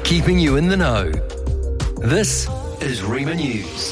keeping you in the know. This is Rima News.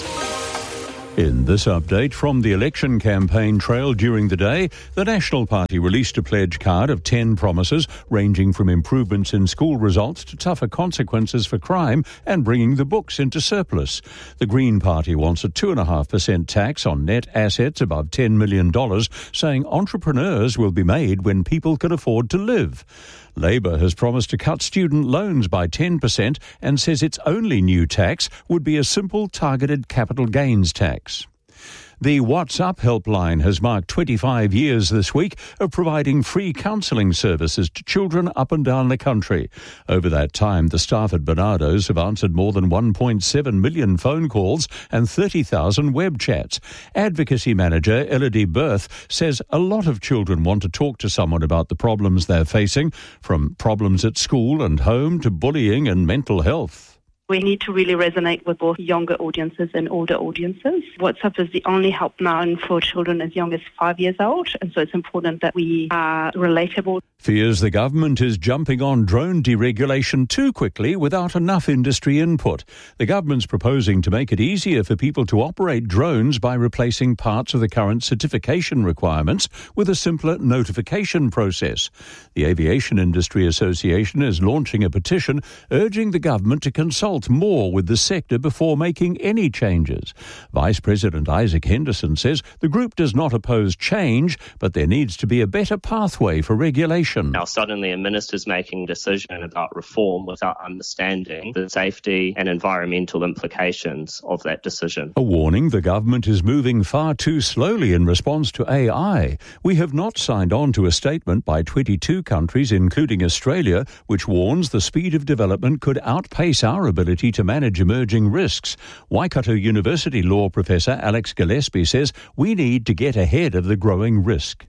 In this update from the election campaign trail during the day, the National Party released a pledge card of 10 promises ranging from improvements in school results to tougher consequences for crime and bringing the books into surplus. The Green Party wants a 2.5% tax on net assets above $10 million, saying entrepreneurs will be made when people can afford to live. Labor has promised to cut student loans by 10% and says its only new tax would be a simple targeted capital gains tax. The WhatsApp helpline has marked 25 years this week of providing free counselling services to children up and down the country. Over that time, the staff at Barnardo's have answered more than 1.7 million phone calls and 30,000 web chats. Advocacy manager Elodie Berth says a lot of children want to talk to someone about the problems they're facing, from problems at school and home to bullying and mental health. We need to really resonate with both younger audiences and older audiences. WhatsApp is the only helpline for children as young as 5 years old, and so it's important that we are relatable. Fears the government is jumping on drone deregulation too quickly without enough industry input. The government's proposing to make it easier for people to operate drones by replacing parts of the current certification requirements with a simpler notification process. The Aviation Industry Association is launching a petition urging the government to consult more with the sector before making any changes. Vice President Isaac Henderson says the group does not oppose change, but there needs to be a better pathway for regulation. Now suddenly a minister's making a decision about reform without understanding the safety and environmental implications of that decision. A warning the government is moving far too slowly in response to AI. We have not signed on to a statement by 22 countries, including Australia, which warns the speed of development could outpace our ability to manage emerging risks. Waikato University law professor Alex Gillespie says we need to get ahead of the growing risk.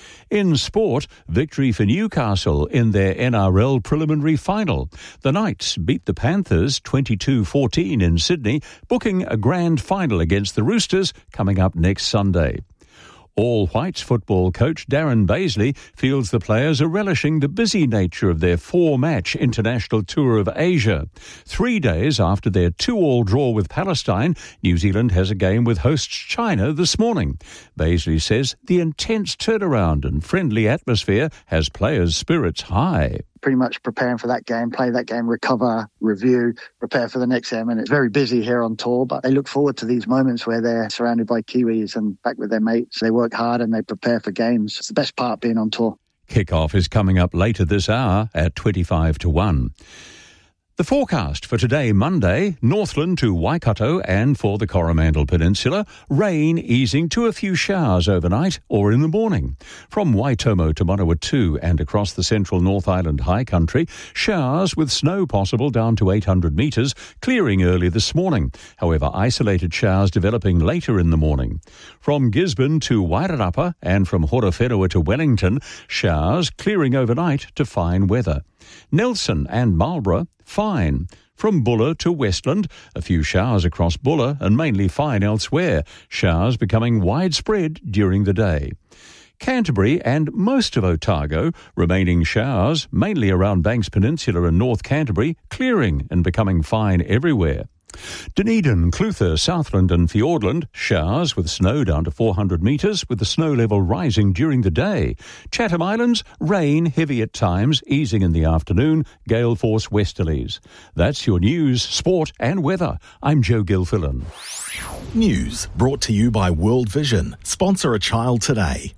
In sport, victory for Newcastle in their NRL preliminary final. The Knights beat the Panthers 22-14 in Sydney, booking a grand final against the Roosters coming up next Sunday. All Whites football coach Darren Bazley feels the players are relishing the busy nature of their 4-match international tour of Asia. 3 days after their 2-2 draw with Palestine, New Zealand has a game with hosts China this morning. Bazley says the intense turnaround and friendly atmosphere has players' spirits high. Pretty much preparing for that game, play that game, recover, review, prepare for the next game. And it's very busy here on tour, but they look forward to these moments where they're surrounded by Kiwis and back with their mates. They work hard and they prepare for games. It's the best part being on tour. Kick-off is coming up later this hour at 1:25. The forecast for today, Monday, Northland to Waikato and for the Coromandel Peninsula, rain easing to a few showers overnight or in the morning. From Waitomo to Manawatu and across the central North Island high country, showers with snow possible down to 800 metres, clearing early this morning. However, isolated showers developing later in the morning. From Gisborne to Wairarapa and from Horowhenua to Wellington, showers clearing overnight to fine weather. Nelson and Marlborough, fine. From Buller to Westland, a few showers across Buller and mainly fine elsewhere, showers becoming widespread during the day. Canterbury and most of Otago, remaining showers, mainly around Banks Peninsula and North Canterbury, clearing and becoming fine everywhere. Dunedin, Clutha, Southland and Fiordland, showers with snow down to 400 metres, with the snow level rising during the day. Chatham Islands, rain, heavy at times, easing in the afternoon, gale force westerlies. That's your news, sport and weather. I'm Joe Gilfillan. News brought to you by World Vision. Sponsor a child today.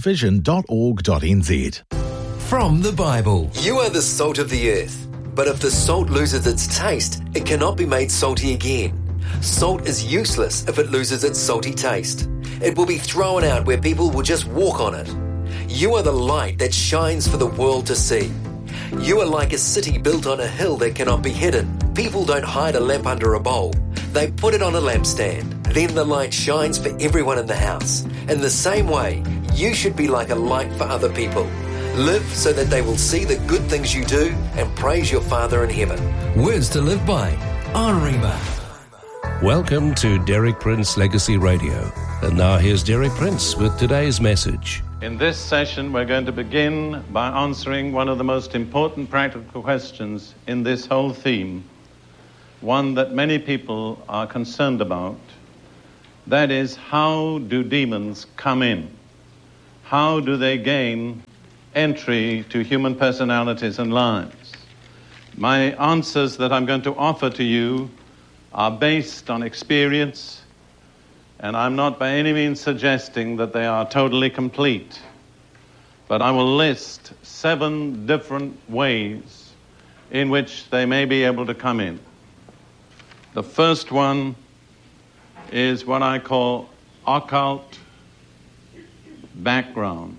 worldvision.org.nz. From the Bible. You are the salt of the earth. But if the salt loses its taste, it cannot be made salty again. Salt is useless if it loses its salty taste. It will be thrown out where people will just walk on it. You are the light that shines for the world to see. You are like a city built on a hill that cannot be hidden. People don't hide a lamp under a bowl. They put it on a lampstand. Then the light shines for everyone in the house. In the same way, you should be like a light for other people. Live so that they will see the good things you do and praise your Father in heaven. Words to live by on Rima. Welcome to Derek Prince Legacy Radio. And now here's Derek Prince with today's message. In this session, we're going to begin by answering one of the most important practical questions in this whole theme, one that many people are concerned about. That is, how do demons come in? How do they gain entry to human personalities and lives? My answers that I'm going to offer to you are based on experience, and I'm not by any means suggesting that they are totally complete. But I will list 7 different ways in which they may be able to come in. The first one is what I call occult background.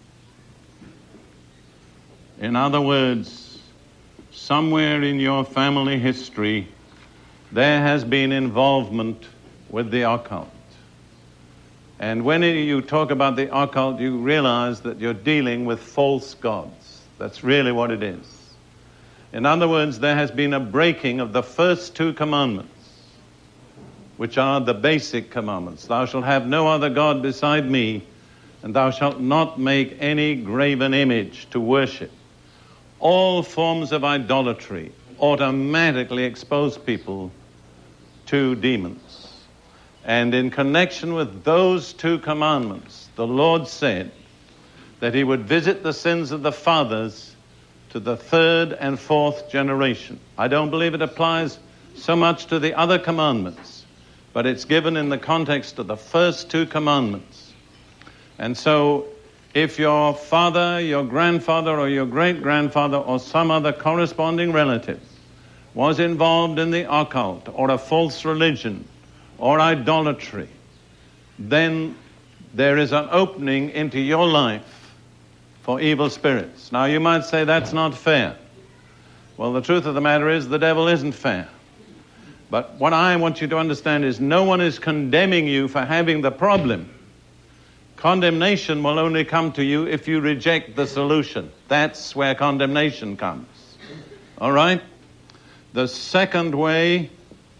In other words, somewhere in your family history, there has been involvement with the occult. And when you talk about the occult, you realize that you're dealing with false gods. That's really what it is. In other words, there has been a breaking of the first 2 commandments, which are the basic commandments. Thou shalt have no other God beside me, and thou shalt not make any graven image to worship. All forms of idolatry automatically expose people to demons. And in connection with those 2 commandments, the Lord said that he would visit the sins of the fathers to the 3rd and 4th generation. I don't believe it applies so much to the other commandments, but it's given in the context of the first 2 commandments. And so, if your father, your grandfather, or your great-grandfather, or some other corresponding relative was involved in the occult, or a false religion, or idolatry, then there is an opening into your life for evil spirits. Now, you might say that's not fair. Well, the truth of the matter is the devil isn't fair. But what I want you to understand is no one is condemning you for having the problem. Condemnation will only come to you if you reject the solution. That's where condemnation comes. All right? The second way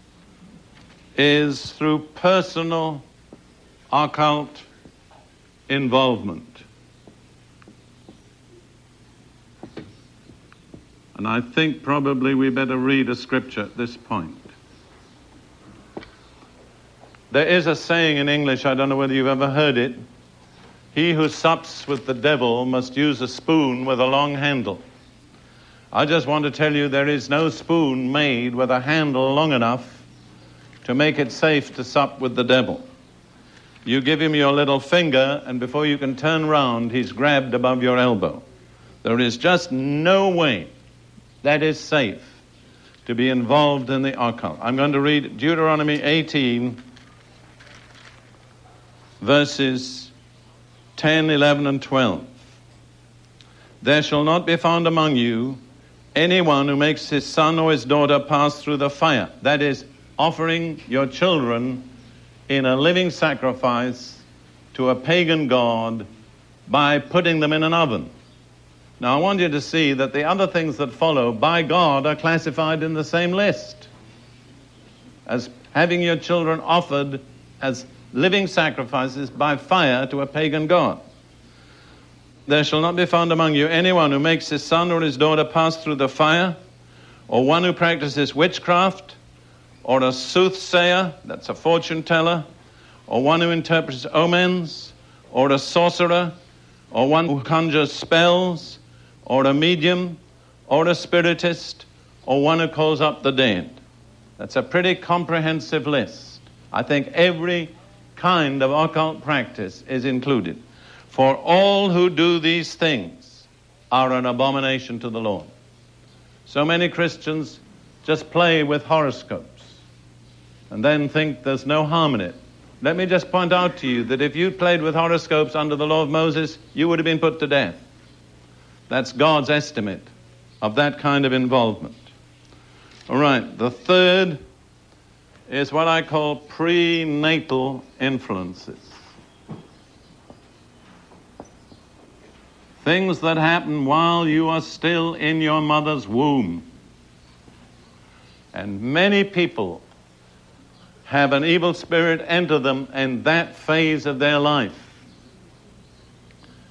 is through personal occult involvement. And I think probably we better read a scripture at this point. There is a saying in English, I don't know whether you've ever heard it, he who sups with the devil must use a spoon with a long handle. I just want to tell you there is no spoon made with a handle long enough to make it safe to sup with the devil. You give him your little finger, and before you can turn round, he's grabbed above your elbow. There is just no way that is safe to be involved in the occult. I'm going to read Deuteronomy 18, verses 10, 11, and 12. There shall not be found among you anyone who makes his son or his daughter pass through the fire. That is, offering your children in a living sacrifice to a pagan god by putting them in an oven. Now, I want you to see that the other things that follow by God are classified in the same list as having your children offered as living sacrifices by fire to a pagan god. There shall not be found among you anyone who makes his son or his daughter pass through the fire, or one who practices witchcraft, or a soothsayer, that's a fortune teller, or one who interprets omens, or a sorcerer, or one who conjures spells, or a medium, or a spiritist, or one who calls up the dead. That's a pretty comprehensive list. I think every kind of occult practice is included. For all who do these things are an abomination to the Lord. So many Christians just play with horoscopes and then think there's no harm in it. Let me just point out to you that if you played with horoscopes under the law of Moses, you would have been put to death. That's God's estimate of that kind of involvement. All right, the third is what I call prenatal influences. Things that happen while you are still in your mother's womb. And many people have an evil spirit enter them in that phase of their life.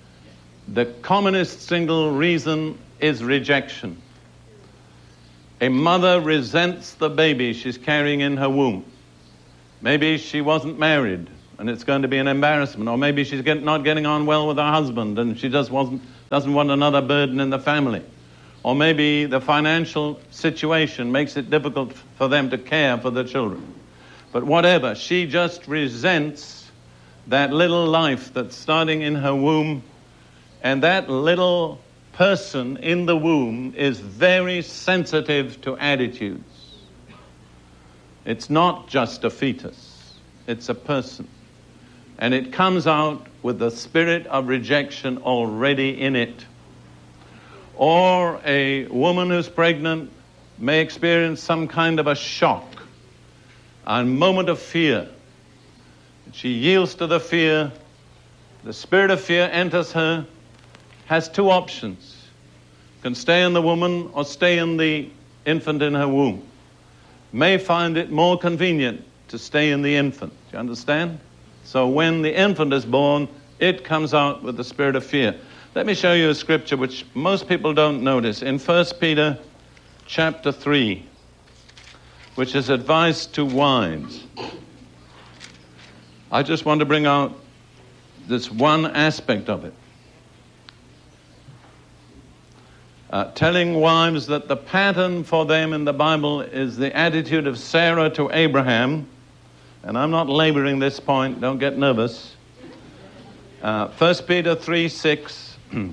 The commonest single reason is rejection. A mother resents the baby she's carrying in her womb. Maybe she wasn't married and it's going to be an embarrassment, or maybe she's not getting on well with her husband and she just doesn't want another burden in the family. Or maybe the financial situation makes it difficult for them to care for the children. But whatever, she just resents that little life that's starting in her womb, and that little person in the womb is very sensitive to attitudes. It's not just a fetus, it's a person. And it comes out with the spirit of rejection already in it. Or a woman who's pregnant may experience some kind of a shock, a moment of fear. She yields to the fear. The spirit of fear enters her, has two options. Can stay in the woman or stay in the infant in her womb. May find it more convenient to stay in the infant. Do you understand? So when the infant is born, it comes out with the spirit of fear. Let me show you a scripture which most people don't notice. In 1 Peter chapter 3, which is advice to wives. I just want to bring out this one aspect of it. Telling wives that the pattern for them in the Bible is the attitude of Sarah to Abraham. And I'm not laboring this point, don't get nervous. 1 Peter 3:6.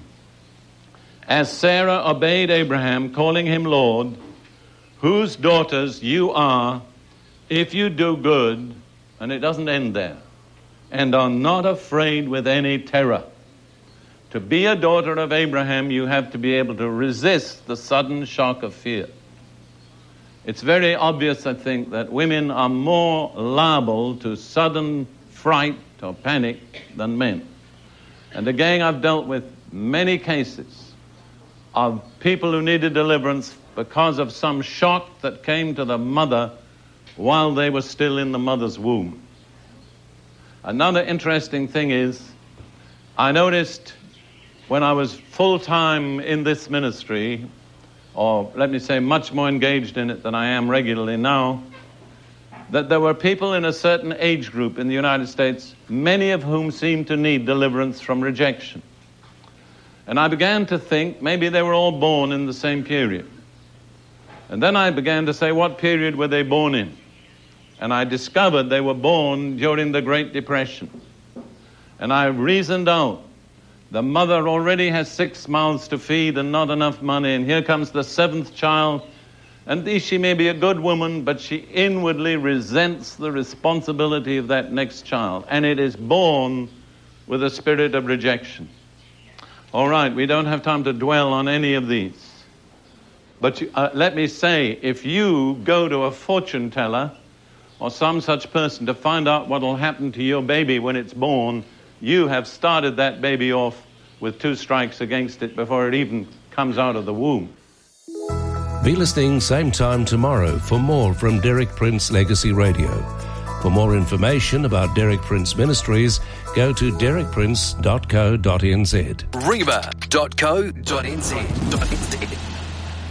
As Sarah obeyed Abraham, calling him Lord, whose daughters you are, if you do good, and it doesn't end there, and are not afraid with any terror. To be a daughter of Abraham, you have to be able to resist the sudden shock of fear. It's very obvious, I think, that women are more liable to sudden fright or panic than men. And again, I've dealt with many cases of people who needed deliverance because of some shock that came to the mother while they were still in the mother's womb. Another interesting thing is, I noticed when I was full-time in this ministry, or let me say much more engaged in it than I am regularly now, that there were people in a certain age group in the United States, many of whom seemed to need deliverance from rejection. And I began to think maybe they were all born in the same period. And then I began to say, what period were they born in? And I discovered they were born during the Great Depression. And I reasoned out, the mother already has 6 mouths to feed and not enough money, and here comes the 7th child, and she may be a good woman, but she inwardly resents the responsibility of that next child, and it is born with a spirit of rejection. All right, we don't have time to dwell on any of these, but let me say, if you go to a fortune teller or some such person to find out what will happen to your baby when it's born, you have started that baby off with 2 strikes against it before it even comes out of the womb. Be listening same time tomorrow for more from Derek Prince Legacy Radio. For more information about Derek Prince Ministries, go to derekprince.co.nz. Reba.co.nz.